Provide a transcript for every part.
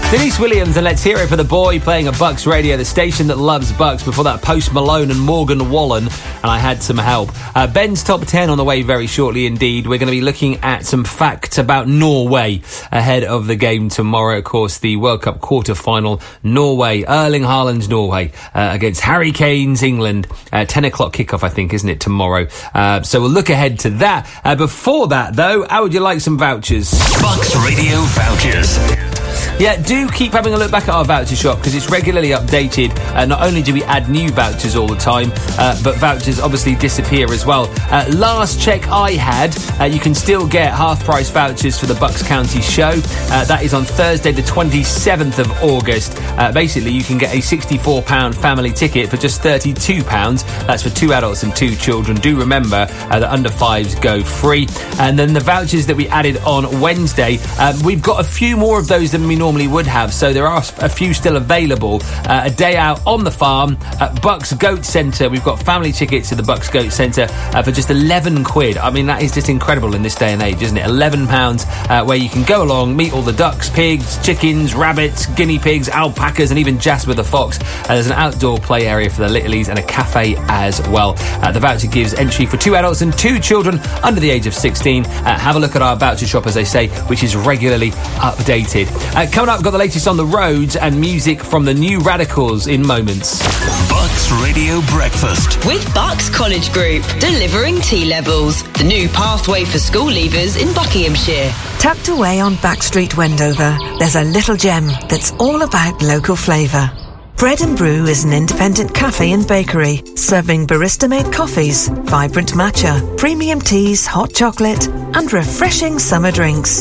Denise Williams and Let's Hear It for the Boy, playing at Bucks Radio, the station that loves Bucks. Before that, Post Malone and Morgan Wallen, and I Had Some Help. Ben's Top 10 on the way very shortly indeed. We're going to be looking at some facts about Norway ahead of the game tomorrow. Of course, the World Cup quarter-final, Norway, Erling Haaland's Norway against Harry Kane's England. 10 o'clock kickoff, I think, isn't it, tomorrow? So we'll look ahead to that. Before that, though, how would you like some vouchers? Bucks Radio vouchers. Yeah, do keep having a look back at our voucher shop because it's regularly updated. Not only do we add new vouchers all the time, but vouchers obviously disappear as well. Last check I had, you can still get half-price vouchers for the Bucks County show. That is on Thursday, the 27th of August. Basically, you can get a £64 family ticket for just £32. That's for 2 adults and 2 children. Do remember that under 5s go free. And then the vouchers that we added on Wednesday, we've got a few more of those than we normally would have, so there are a few still available. A day out on the farm at Bucks Goat Centre. We've got family tickets to the Bucks Goat Centre for just £11. I mean, that is just incredible in this day and age, isn't it? £11 where you can go along, meet all the ducks, pigs, chickens, rabbits, guinea pigs, alpacas, and even Jasper the fox. There's an outdoor play area for the littlies and a cafe as well. The voucher gives entry for 2 adults and 2 children under the age of 16. Have a look at our voucher shop, as they say, which is regularly updated. Coming up, we've got the latest on the roads and music from the New Radicals in moments. Bucks Radio Breakfast. With Bucks College Group, delivering T-levels. The new pathway for school leavers in Buckinghamshire. Tucked away on Back Street, Wendover, there's a little gem that's all about local flavour. Bread and Brew is an independent cafe and bakery, serving barista-made coffees, vibrant matcha, premium teas, hot chocolate, and refreshing summer drinks.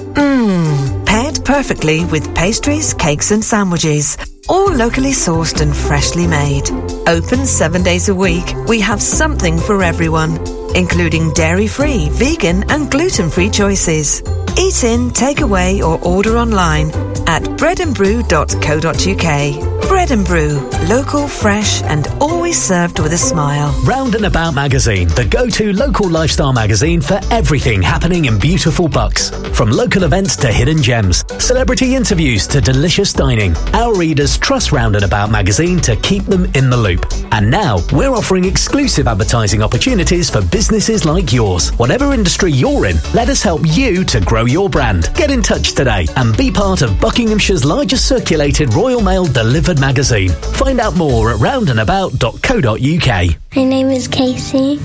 Paired perfectly with pastries, cakes and sandwiches, all locally sourced and freshly made. Open 7 days a week, we have something for everyone, including dairy-free, vegan and gluten-free choices. Eat in, take away or order online at breadandbrew.co.uk. Bread and Brew, local, fresh and always served with a smile. Round and About magazine, the go-to local lifestyle magazine for everything happening in beautiful Bucks. From local events to hidden gems, celebrity interviews to delicious dining, our readers trust Round and About magazine to keep them in the loop. And now we're offering exclusive advertising opportunities for businesses like yours. Whatever industry you're in, let us help you to grow your brand. Get in touch today and be part of Buckinghamshire's largest circulated Royal Mail delivered magazine. Find out more at roundandabout.co.uk. My name is Casey.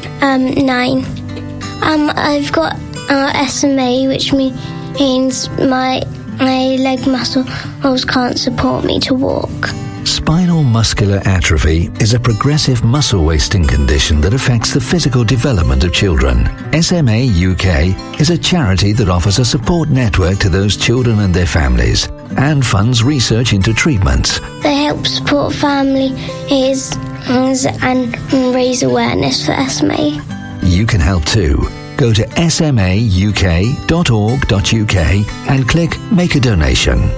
9. I've got SMA, which means my leg muscles can't support me to walk. Spinal muscular atrophy is a progressive muscle wasting condition that affects the physical development of children. SMA UK is a charity that offers a support network to those children and their families and funds research into treatments. They help support families and raise awareness for SMA. You can help too. Go to smauk.org.uk and click Make a Donation.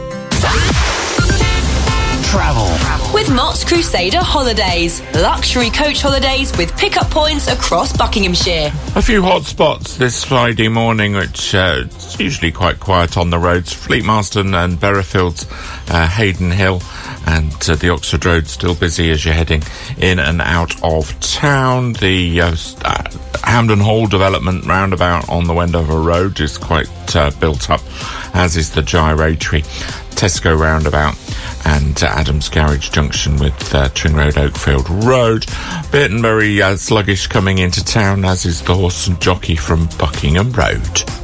Travel. With Mott's Crusader Holidays. Luxury coach holidays with pick-up points across Buckinghamshire. A few hot spots this Friday morning, which is usually quite quiet on the roads. Fleet Marston and Berrifield's Hayden Hill, and the Oxford Road still busy as you're heading in and out of town. The Hampden Hall development roundabout on the Wendover Road is quite built up, as is the Gyratory, Tesco roundabout, and Adams Garage Junction with Tring Road, Oakfield Road. Burtonbury sluggish coming into town, as is the Horse and Jockey from Buckingham Road.